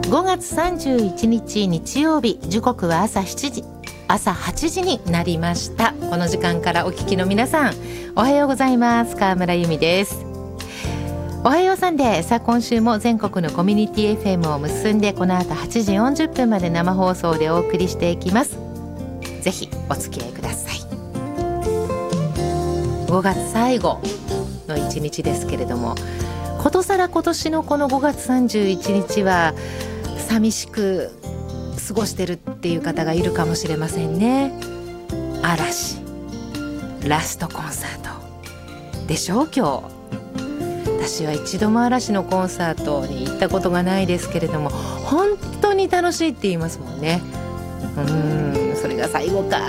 5月31日日曜日、時刻は朝8時になりました。この時間からお聞きの皆さん、おはようございます。川村由美です。おはようサンデー。さあ、今週も全国のコミュニティ FM を結んで、この後8時40分まで生放送でお送りしていきます。ぜひお付き合いください。5月最後の1日ですけれども、ことさら今年のこの5月31日は寂しく過ごしてるっていう方がいるかもしれませんね。嵐ラストコンサートでしょう。今日私は一度も嵐のコンサートに行ったことがないですけれども、本当に楽しいって言いますもんね。それが最後か